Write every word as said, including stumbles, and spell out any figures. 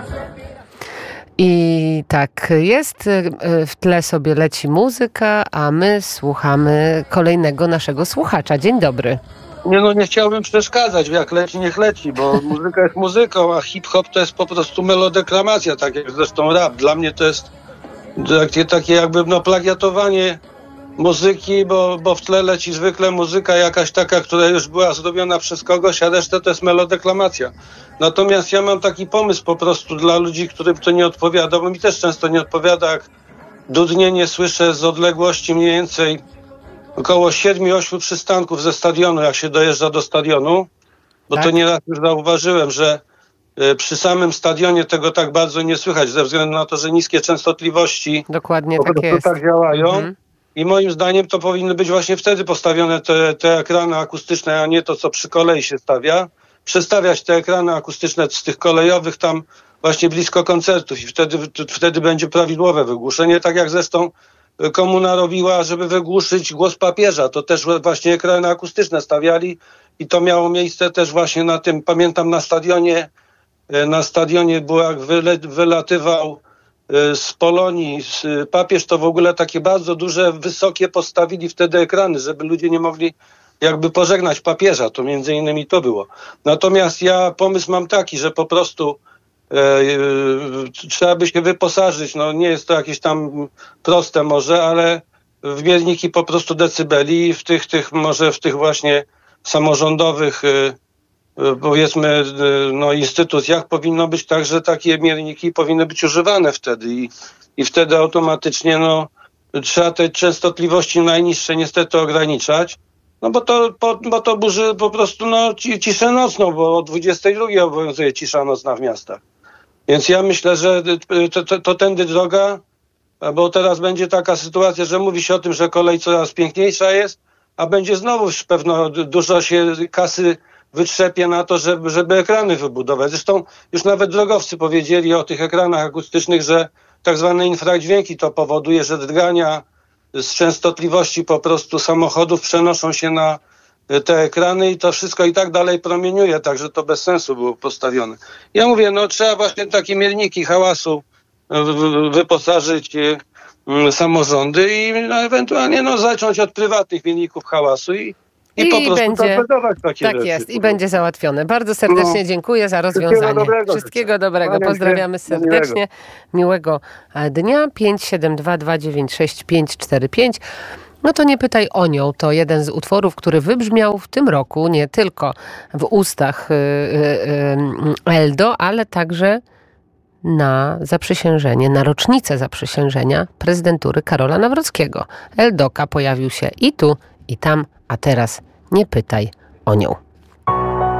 I tak jest, w tle sobie leci muzyka, a my słuchamy kolejnego naszego słuchacza. Dzień dobry. Nie no, nie chciałbym przeszkadzać, jak leci, niech leci, bo muzyka jest muzyką, a hip-hop to jest po prostu melodeklamacja, tak jak zresztą rap. Dla mnie to jest takie, takie jakby no plagiatowanie muzyki, bo, bo w tle leci zwykle muzyka jakaś taka, która już była zrobiona przez kogoś, a reszta to jest melodeklamacja. Natomiast ja mam taki pomysł po prostu dla ludzi, którym to nie odpowiada, bo mi też często nie odpowiada, jak dudnienie słyszę z odległości mniej więcej około siedmiu ośmiu przystanków ze stadionu, jak się dojeżdża do stadionu, bo tak. To nieraz już zauważyłem, że y, przy samym stadionie tego tak bardzo nie słychać, ze względu na to, że niskie częstotliwości Dokładnie po tak prostu jest. tak działają. Mhm. I moim zdaniem to powinny być właśnie wtedy postawione te, te ekrany akustyczne, a nie to, co przy kolei się stawia. Przestawiać te ekrany akustyczne z tych kolejowych tam właśnie blisko koncertów i wtedy, wtedy będzie prawidłowe wygłuszenie, tak jak zresztą komuna robiła, żeby wygłuszyć głos papieża. To też właśnie ekrany akustyczne stawiali i to miało miejsce też właśnie na tym, pamiętam na stadionie, na stadionie było jak wyle, wylatywał z Polonii z papież, to w ogóle takie bardzo duże, wysokie postawili wtedy ekrany, żeby ludzie nie mogli jakby pożegnać papieża. To między innymi to było. Natomiast ja pomysł mam taki, że po prostu e, e, trzeba by się wyposażyć. No nie jest to jakieś tam proste może, ale w mierniki po prostu decybeli, w tych, tych może w tych właśnie samorządowych e, powiedzmy, no instytucjach powinno być tak, że takie mierniki powinny być używane wtedy i, i wtedy automatycznie no trzeba te częstotliwości najniższe niestety ograniczać, no bo to, po, bo to burzy po prostu no ciszę nocną, bo o dwudziestej drugiej obowiązuje cisza nocna w miastach. Więc ja myślę, że to, to, to tędy droga, bo teraz będzie taka sytuacja, że mówi się o tym, że kolej coraz piękniejsza jest, a będzie znowu pewno dużo się kasy wytrzepie na to, żeby, żeby ekrany wybudować. Zresztą już nawet drogowcy powiedzieli o tych ekranach akustycznych, że tak zwane infradźwięki to powoduje, że drgania z częstotliwości po prostu samochodów przenoszą się na te ekrany i to wszystko i tak dalej promieniuje, także to bez sensu było postawione. Ja mówię, no trzeba właśnie takie mierniki hałasu wyposażyć samorządy i no, ewentualnie no, zacząć od prywatnych mierników hałasu i I, I po prostu będzie, takie tak rzeczy. jest, i będzie załatwione. Bardzo serdecznie no. dziękuję za rozwiązanie. Wszystkiego dobrego. Wszystkiego dobrego. Pozdrawiamy serdecznie. Miłego dnia. pięć siedem dwa dwa dziewięć sześć pięć cztery pięć. No to nie pytaj o nią. To jeden z utworów, który wybrzmiał w tym roku, nie tylko w ustach y, y, y, Eldo, ale także na zaprzysiężenie, na rocznicę zaprzysiężenia prezydentury Karola Nawrockiego. Eldoka pojawił się i tu, i tam, a teraz nie pytaj o nią.